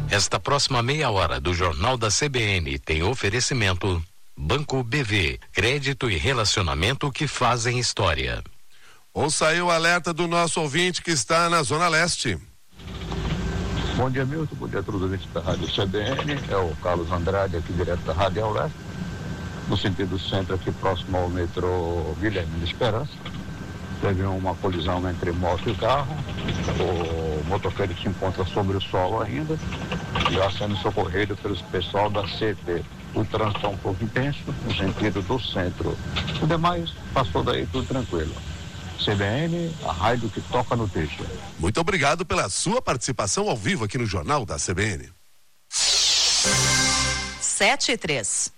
Esta próxima meia hora do Jornal da CBN tem oferecimento Banco BV, crédito e relacionamento que fazem história. Ouça aí o alerta do nosso ouvinte que está na Zona Leste. Bom dia, Milton. Bom dia a todos os ouvintes da Rádio CBN. É o Carlos Andrade, aqui direto da Rádio Leste, no sentido centro, aqui próximo ao metrô Guilherme de Esperança. Teve uma colisão entre moto e carro. O motoqueiro se encontra sobre o solo ainda, já sendo socorrido pelos pessoal da CT. O trânsito é um pouco intenso, no sentido do centro. O demais, passou daí tudo tranquilo. CBN, a rádio que toca no texto. Muito obrigado pela sua participação ao vivo aqui no Jornal da CBN. 7:03.